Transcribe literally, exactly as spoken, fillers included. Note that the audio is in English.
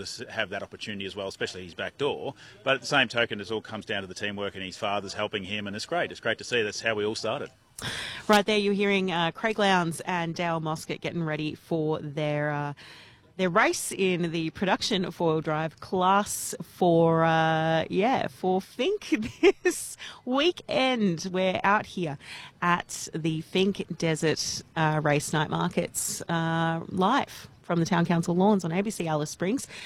to s- have that opportunity as well, especially his back door. But at the same token, it all comes down to the teamwork, and his father's helping him, and it's great. It's great to see. That's how we all started. Right there, you're hearing uh, Craig Lowndes and Dale Moscott getting ready for their uh, their race in the production four-wheel drive class for uh, yeah for Finke this weekend. We're out here at the Finke Desert uh, Race Night Markets uh, live from the Town Council lawns on A B C Alice Springs.